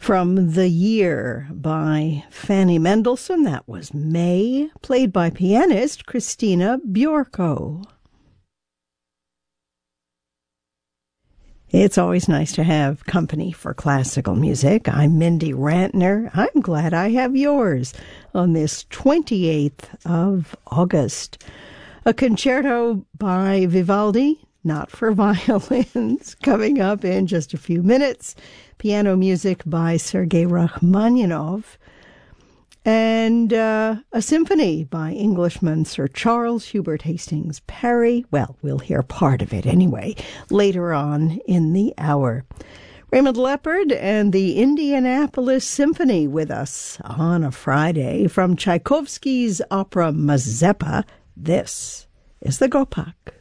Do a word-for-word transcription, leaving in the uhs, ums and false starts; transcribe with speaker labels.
Speaker 1: From The Year by Fanny Mendelssohn, that was May, played by pianist Christina Bjorko. It's always nice to have company for classical music. I'm Mindy Rantner. I'm glad I have yours on this twenty-eighth of August. A concerto by Vivaldi, not for violins, coming up in just a few minutes. Piano music by Sergei Rachmaninoff, and uh, a symphony by Englishman Sir Charles Hubert Hastings Parry. Well, we'll hear part of it anyway, later on in the hour. Raymond Leopard and the Indianapolis Symphony with us on a Friday from Tchaikovsky's opera Mazeppa. This is the Gopak.